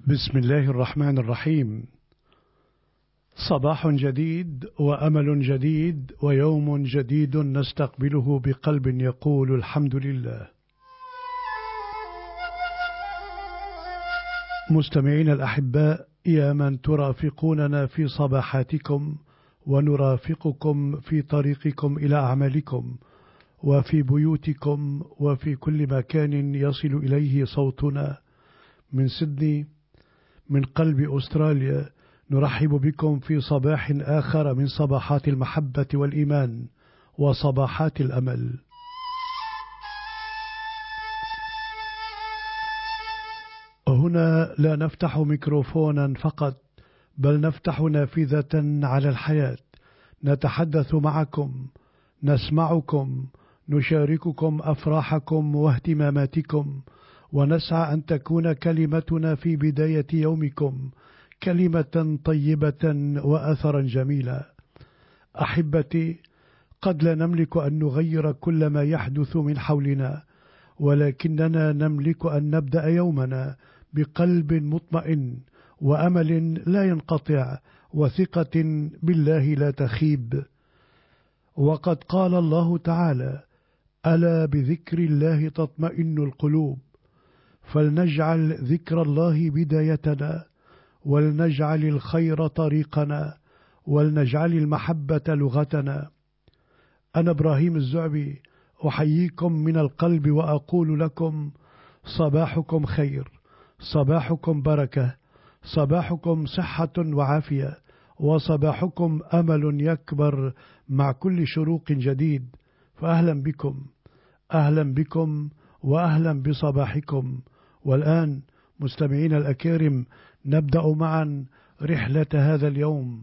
بسم الله الرحمن الرحيم. صباح جديد وأمل جديد ويوم جديد نستقبله بقلب يقول الحمد لله. مستمعين الأحباء، يا من ترافقوننا في صباحاتكم ونرافقكم في طريقكم إلى أعمالكم وفي بيوتكم وفي كل مكان يصل إليه صوتنا من سيدني، من قلب أستراليا، نرحب بكم في صباح آخر من صباحات المحبة والإيمان وصباحات الأمل. هنا لا نفتح ميكروفونا فقط، بل نفتح نافذة على الحياة، نتحدث معكم، نسمعكم، نشارككم أفراحكم واهتماماتكم، ونسعى أن تكون كلمتنا في بداية يومكم كلمة طيبة وأثرا جميلا. أحبتي، قد لا نملك أن نغير كل ما يحدث من حولنا، ولكننا نملك أن نبدأ يومنا بقلب مطمئن وأمل لا ينقطع وثقة بالله لا تخيب. وقد قال الله تعالى: ألا بذكر الله تطمئن القلوب. فلنجعل ذكر الله بدايتنا، ولنجعل الخير طريقنا، ولنجعل المحبة لغتنا. أنا إبراهيم الزعبي أحييكم من القلب وأقول لكم: صباحكم خير، صباحكم بركة، صباحكم صحة وعافية، وصباحكم أمل يكبر مع كل شروق جديد. فأهلا بكم، أهلا بكم وأهلا بصباحكم. والآن مستمعين الأكارم، نبدأ معا رحلة هذا اليوم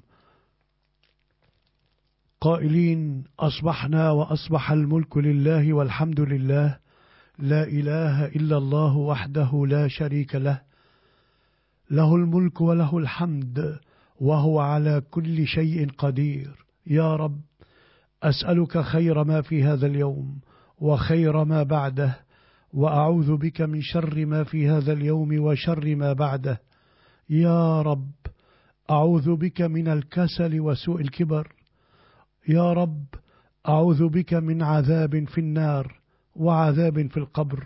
قائلين: أصبحنا وأصبح الملك لله والحمد لله، لا إله إلا الله وحده لا شريك له، له الملك وله الحمد وهو على كل شيء قدير. يا رب، أسألك خير ما في هذا اليوم وخير ما بعده، وأعوذ بك من شر ما في هذا اليوم وشر ما بعده. يا رب، أعوذ بك من الكسل وسوء الكبر. يا رب، أعوذ بك من عذاب في النار وعذاب في القبر.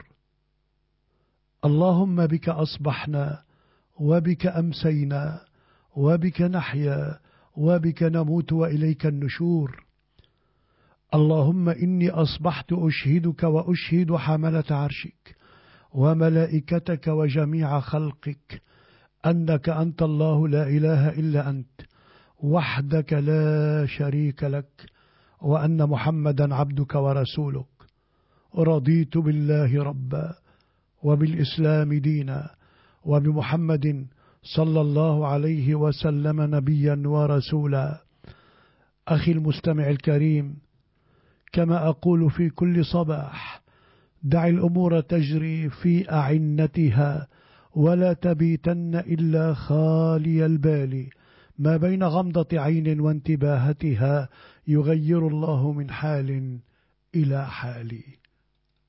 اللهم بك أصبحنا وبك أمسينا وبك نحيا وبك نموت وإليك النشور. اللهم إني أصبحت أشهدك وأشهد حملة عرشك وملائكتك وجميع خلقك أنك أنت الله لا إله إلا أنت وحدك لا شريك لك، وأن محمدا عبدك ورسولك. رضيت بالله ربا وبالإسلام دينا وبمحمد صلى الله عليه وسلم نبيا ورسولا. أخي المستمع الكريم، كما أقول في كل صباح: دع الأمور تجري في أعنتها، ولا تبيتن إلا خالي البال. ما بين غمضة عين وانتباهتها يغير الله من حال إلى حال.